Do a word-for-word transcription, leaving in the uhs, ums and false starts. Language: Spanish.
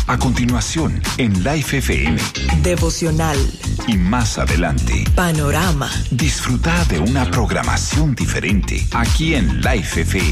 A continuación, en Life F M. Devocional. Y más adelante. Panorama. Disfruta de una programación diferente aquí en Life F M.